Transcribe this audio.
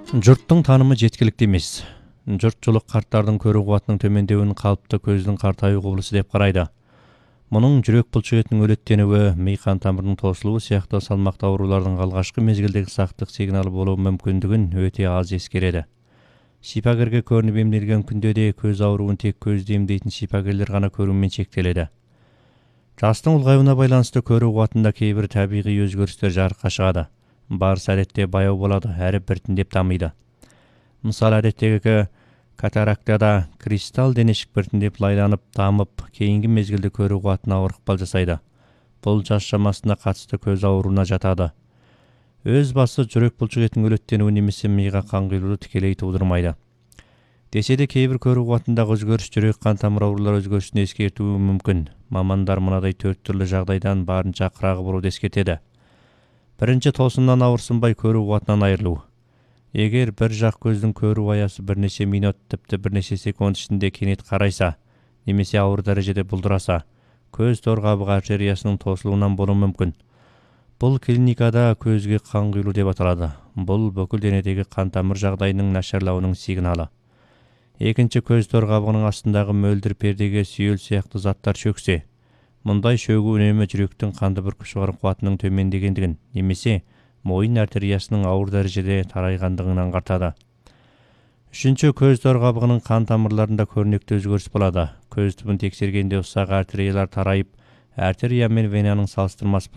Жұрттың танымы жеткілікті емес. Жұртшылық қарттардың көру қуатының төмендеуін қалыпты көздің қартаю құбылысы деп қарайды. Мұның жүрек бұлшықетінің өлеттенуі, ми қан тамырының тосылуы сияқты салмақты аурулардың алғашқы мезгілдегі сақтық сигналы болуы мүмкіндігін өте аз ескереді. Шипагерге көрініп емделген күнде де көз ауруын тек көзді емдейтін шипагерлер ғана көрумен шектеледі. Жастың ұлғаюына байланысты көру қуатында кейбір табиғи өзгерістер жарыққа шығады. Барыс әдетте баяу болады, әрі біртіндеп дамиды. Мысалы әдеттегі катарактада кристалл денешік біртіндеп лайланып, дамып, кейінгі мезгілде көру қуатына ауыр ықпал жасайды. Бұл жас шамасына қатысты көз ауруына жатады. Өз басы жүрек бұлшықетінің өлеттенуі немесе миға қан құйылуды тікелей тудырмайды. Десе де кейбір көру қуатындағы өзгеріс жүрек қан тамыр аурулар өзгерісін ескертуі мүмкін. Мамандар мынадай 4 түрлі жағдайдан барынша қырағы бұруды ескертеді. Бірінші, тосыннан ауырсынбай көру қуатынан айырылу. Егер бір жақ көздің көру аясы бірнеше минут, тіпті бірнеше секунд ішінде кенет қарайса, немесе ауыр дәрежеде бұлдыраса, көз тор қабығы артериясының тосылуынан болуы мүмкін. Бұл клиникада көзге қан құйылу деп аталады. Бұл бүкіл денедегі қан тамыр жағдайының нашарлауының сигналы. Екінші, көз тор қабығының астындағы мөлдір пердеге сүйел сияқты заттар шөксе, мұндай шөгу үнемі жүректің қанды бүркіп шығару қуатының төмендегендігін, немесе мойын артериясының ауыр дәрежеде тарайғандығын аңғартады. Үшінші, көз тор қабығының қан тамырларында көрнекті өзгеріс болады. Көз түбін тексергенде ұсақ артериялар тарайып, артерия мен венаның салыстырмас